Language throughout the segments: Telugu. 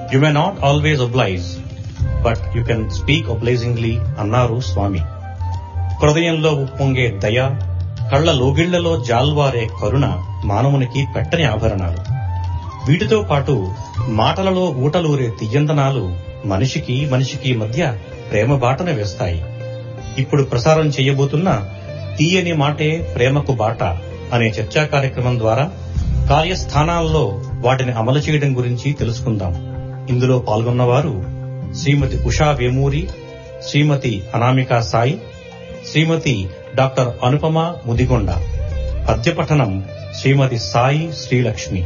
You may not always oblige, but you can speak obligingly అన్నారు స్వామి. హృదయంలో ఉప్పొంగే దయ, కళ్ల లోగిళ్లలో జాల్వారే కరుణ మానవునికి పెట్టని ఆభరణాలు. వీటితో పాటు మాటలలో ఊటలూరే తియ్యందనాలు మనిషికి మధ్య ప్రేమ బాటన వేస్తాయి. ఇప్పుడు ప్రసారం చేయబోతున్న తీయని మాటే ప్రేమకు బాట అనే చర్చా కార్యక్రమం ద్వారా కార్యస్థానాల్లో వాటిని అమలు చేయడం గురించి తెలుసుకుందాం. ఇందులో పాల్గొన్నవారు శ్రీమతి ఉషా వేమూరి, శ్రీమతి అనామికా సాయి, శ్రీమతి డాక్టర్ అనుపమ ముదిగొండ. పద్యపఠనం శ్రీమతి సాయి శ్రీలక్ష్మి.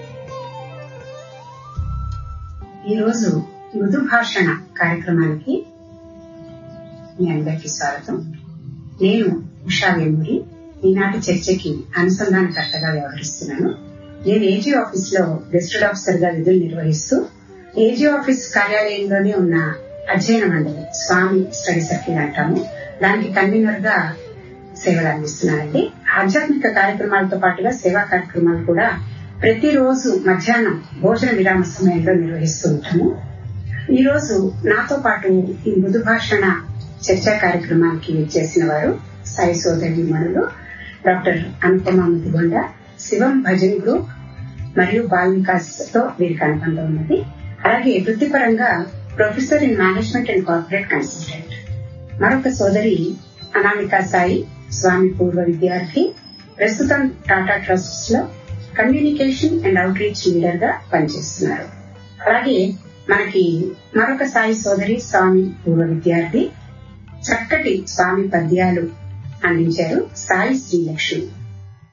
ఈరోజు మృదు భాషణ కార్యక్రమానికి మీ అందరికీ స్వాగతం. నేను ఉషా వేమూరి, ఈనాటి చర్చకి అనుసంధానకర్తగా వ్యవహరిస్తున్నాను. నేను ఏజీ ఆఫీస్ లో గెస్టెడ్ ఆఫీసర్ గా విధులు నిర్వహిస్తూ ఏజీ ఆఫీస్ కార్యాలయంలోనే ఉన్న అధ్యయన మండలి, స్వామి స్టడీ సర్కిల్ అంటాము, దానికి కన్వీనర్ గా సేవలు అందిస్తున్నానండి. ఆధ్యాత్మిక కార్యక్రమాలతో పాటుగా సేవా కార్యక్రమాలు కూడా ప్రతిరోజు మధ్యాహ్నం భోజన విరామ సమయంలో నిర్వహిస్తూ ఉంటాము. ఈ రోజు నాతో పాటు ఈ మృదు భాషణ చర్చా కార్యక్రమానికి చేసిన వారు సాయి సోదరి మనులు డాక్టర్ అనుపమ ముదిగొండ, శివం భజన్ గ్రూప్ మరియు బాల్ వికాస్ తో వీరికి అనుబంధం ఉన్నది. అలాగే వృత్తిపరంగా professor in management and corporate consultant. మరొక సోదరి అనామికా సాయి, స్వామి పూర్వ విద్యార్థి, ప్రస్తుతం టాటా ట్రస్ట్స్ లో communication and out reach leader గా పనిచేస్తున్నారు. అలాగే మనకి మరొక సాయి సోదరి, స్వామి పూర్వ విద్యార్థి, చక్కటి స్వామి పద్యాలు అందించారు, సాయి శ్రీలక్ష్మి.